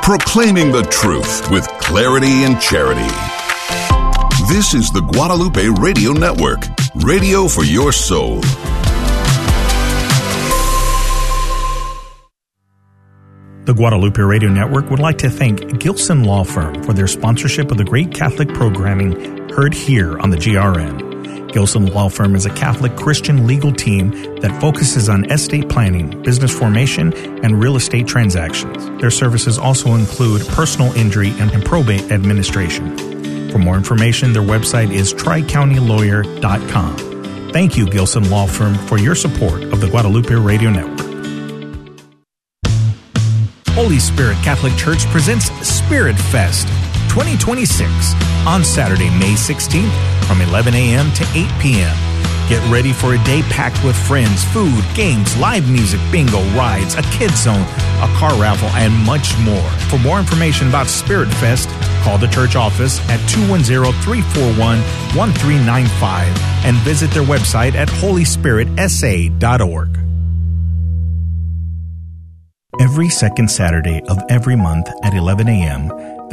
proclaiming the truth with clarity and charity. This is the Guadalupe Radio Network, radio for your soul. The Guadalupe Radio Network would like to thank Gilson Law Firm for their sponsorship of the great Catholic programming heard here on the GRN. Gilson Law Firm is a Catholic Christian legal team that focuses on estate planning, business formation, and real estate transactions. Their services also include personal injury and probate administration. For more information, their website is tricountylawyer.com. Thank you, Gilson Law Firm, for your support of the Guadalupe Radio Network. Holy Spirit Catholic Church presents Spirit Fest 2026 on Saturday, May 16th from 11 a.m. to 8 p.m. Get ready for a day packed with friends, food, games, live music, bingo, rides, a kids zone, a car raffle, and much more. For more information about Spirit Fest, call the church office at 210-341-1395 and visit their website at holyspiritsa.org. Every second Saturday of every month at 11 a.m.,